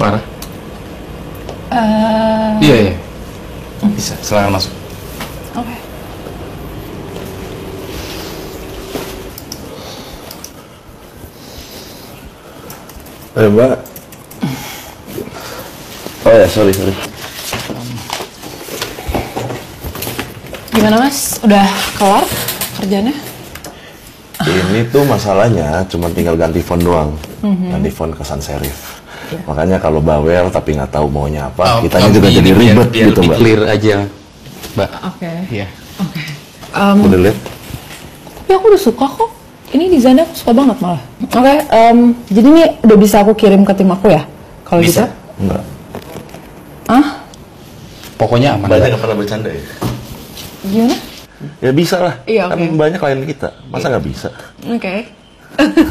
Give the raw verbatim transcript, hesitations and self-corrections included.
Farah? Uh... Iya, iya. Bisa, silakan masuk. Oke. Okay. Eh, Mbak. Oh ya, sorry, sorry. Gimana Mas? Udah kelar kerjanya? Ini tuh masalahnya cuma tinggal ganti font doang. Mm-hmm. Ganti font ke sans serif. Yeah. Makanya kalau bawel tapi nggak tahu maunya apa, oh, kitanya juga jadi ribet biar, gitu, biar Mbak. Clear aja, Mbak. Oke. Okay. Iya. Oke. Okay. Um, Udah lihat? Tapi aku udah suka kok. Ini desainnya aku suka banget malah. Oke. Okay, um, jadi ini udah bisa aku kirim ke tim aku ya? Kalau gitu? Enggak. Ah? Pokoknya aman. Banyak nggak pernah bercanda ya? Gimana? Ya bisa lah. Iya, kan okay. banyak klien kita. Masa nggak bisa? Oke. Okay.